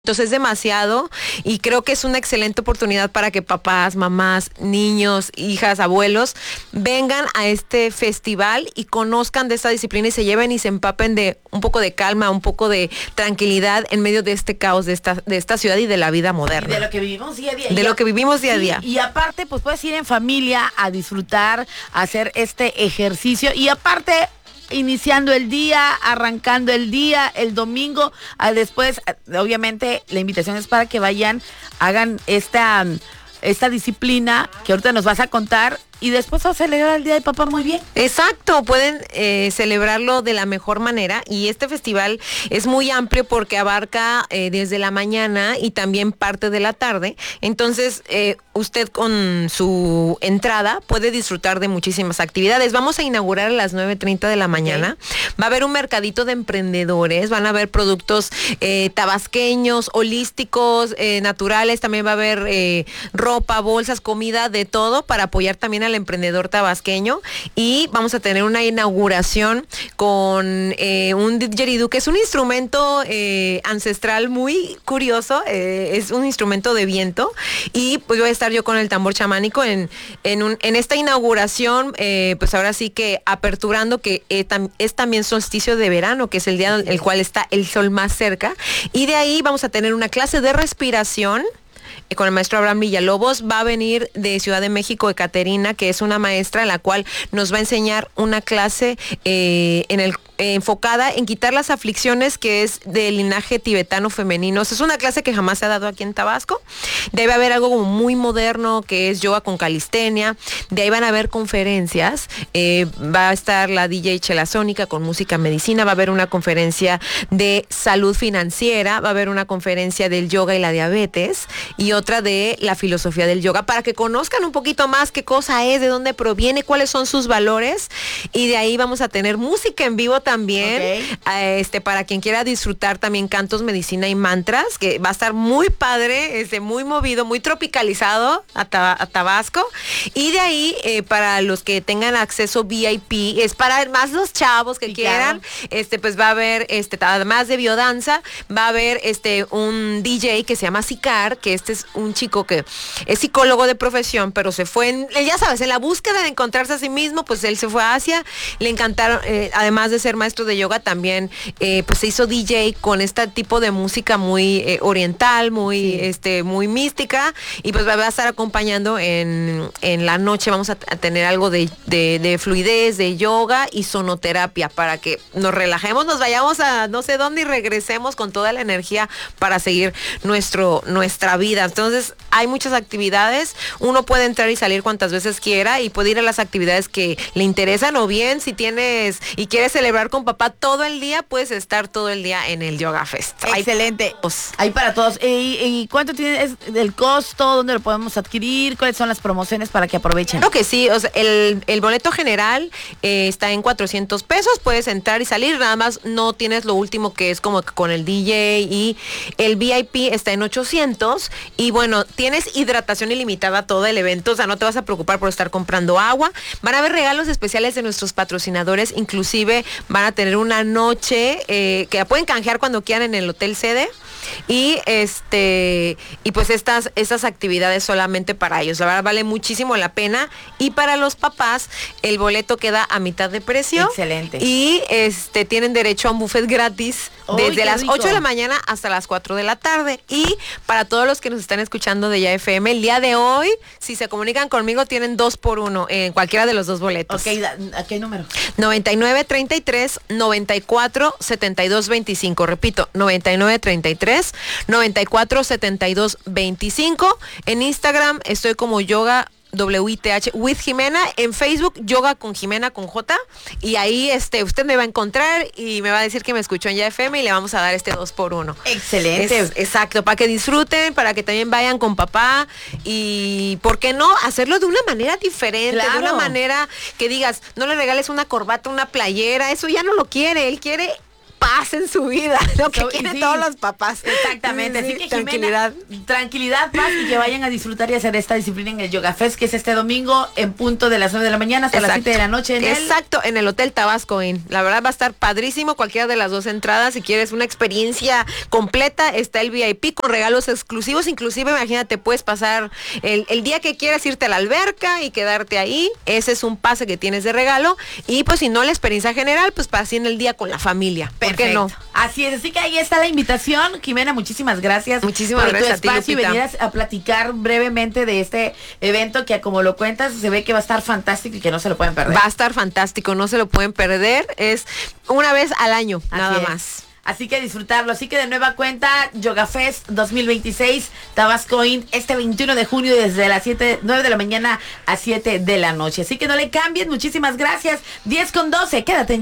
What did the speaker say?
Entonces es demasiado y creo que es una excelente oportunidad para que papás, mamás, niños, hijas, abuelos vengan a este festival y conozcan de esta disciplina y se lleven y se empapen de un poco de calma, un poco de tranquilidad en medio de este caos de esta ciudad y de la vida moderna. Y de lo que vivimos día a día. De lo que vivimos día a día. Y aparte, pues puedes ir en familia a disfrutar, a hacer este ejercicio y aparte iniciando el día, arrancando el día, el domingo, después, obviamente, la invitación es para que vayan, hagan esta disciplina que ahorita nos vas a contar y después a celebrar el Día de Papá muy bien. Exacto, pueden celebrarlo de la mejor manera y este festival es muy amplio porque abarca desde la mañana y también parte de la tarde. Entonces, usted con su entrada puede disfrutar de muchísimas actividades. Vamos a inaugurar a las 9:30 de la mañana. Okay. Va a haber un mercadito de emprendedores, van a haber productos tabasqueños, holísticos, naturales, también va a haber ropa, bolsas, comida, de todo para apoyar también al emprendedor tabasqueño y vamos a tener una inauguración con un didgeridoo, que es un instrumento ancestral muy curioso, es un instrumento de viento y pues voy a estar yo con el tambor chamánico en esta inauguración, pues ahora sí que aperturando que es también solsticio de verano, que es el día en el cual está el sol más cerca y de ahí vamos a tener una clase de respiración con el maestro Abraham Villalobos. Va a venir de Ciudad de México Ekaterina, que es una maestra en la cual nos va a enseñar una clase enfocada en quitar las aflicciones, que es del linaje tibetano femenino. Es una clase que jamás se ha dado aquí en Tabasco. Debe haber algo como muy moderno, que es yoga con calistenia. De ahí van a haber conferencias. Va a estar la DJ Chela Sónica con música medicina. Va a haber una conferencia de salud financiera. Va a haber una conferencia del yoga y la diabetes. Y otra de la filosofía del yoga, para que conozcan un poquito más qué cosa es, de dónde proviene, cuáles son sus valores. Y de ahí vamos a tener música en vivo también, para quien quiera disfrutar también cantos, medicina y mantras, que va a estar muy padre, muy movido, muy tropicalizado a Tabasco. Y de ahí, para los que tengan acceso VIP, es para más los chavos que quieran, pues va a haber, además de biodanza, va a haber un DJ que se llama Sicar, que es un chico que es psicólogo de profesión, pero se fue, ya sabes, en la búsqueda de encontrarse a sí mismo, pues él se fue a Asia, le encantaron, además de ser maestro de yoga, también pues se hizo DJ con este tipo de música muy oriental, muy, muy mística, y pues va a estar acompañando en la noche. Vamos a tener algo de fluidez, de yoga y sonoterapia, para que nos relajemos, nos vayamos a no sé dónde y regresemos con toda la energía para seguir nuestra vida. Entonces hay muchas actividades, uno puede entrar y salir cuantas veces quiera y puede ir a las actividades que le interesan, o bien si tienes y quieres celebrar con papá todo el día, puedes estar todo el día en el Yoga Fest. Excelente. Hay para todos. ¿Y cuánto tiene el costo? ¿Dónde lo podemos adquirir? ¿Cuáles son las promociones para que aprovechen? Creo que sí, o sea, el boleto general está en 400 pesos, puedes entrar y salir, nada más no tienes lo último que es como con el DJ, y el VIP está en 800. Y bueno, tienes hidratación ilimitada todo el evento, o sea, no te vas a preocupar por estar comprando agua. Van a haber regalos especiales de nuestros patrocinadores, inclusive van a tener una noche que la pueden canjear cuando quieran en el hotel sede. Y pues estas actividades solamente para ellos. La verdad vale muchísimo la pena. Y para los papás, el boleto queda a mitad de precio. Excelente. Y tienen derecho a un buffet gratis desde las 8 de la mañana hasta las 4 de la tarde. Y para todos los que nos están escuchando de Ya FM, el día de hoy, si se comunican conmigo, tienen 2x1 en cualquiera de los dos boletos. Ok, ¿a qué número? 9933-947225. Repito, 9933-947225. En Instagram estoy como Yoga WITH with Jimena, en Facebook Yoga con Jimena con J, y ahí usted me va a encontrar y me va a decir que me escuchó en Ya FM y le vamos a dar 2x1. Excelente. Exacto, para que disfruten, para que también vayan con papá, y ¿por qué no hacerlo de una manera diferente? Claro. De una manera que digas, no le regales una corbata, una playera, eso ya no lo quiere, él quiere paz en su vida, lo que quieren todos los papás. Exactamente, así que Jimena, tranquilidad, paz, y que vayan a disfrutar y hacer esta disciplina en el Yoga Fest, que es este domingo en punto de las 9 de la mañana hasta las 7 de la noche. En el Hotel Tabasco Inn. La verdad va a estar padrísimo, cualquiera de las dos entradas. Si quieres una experiencia completa, está el VIP con regalos exclusivos. Inclusive, imagínate, puedes pasar el día que quieras irte a la alberca y quedarte ahí. Ese es un pase que tienes de regalo. Y pues si no, la experiencia general, pues para así en el día con la familia. ¿Por qué no? Así es, así que ahí está la invitación. Jimena, muchísimas gracias. Muchísimas gracias por tu espacio y venir a platicar brevemente de este evento que, como lo cuentas, se ve que va a estar fantástico y que no se lo pueden perder. Va a estar fantástico, no se lo pueden perder. Es una vez al año, nada más. Así que disfrutarlo. Así que de nueva cuenta, Yoga Fest 2026, Tabasco Inn, este 21 de junio desde las 9 de la mañana a 7 de la noche. Así que no le cambien. Muchísimas gracias. 10:12. Quédate en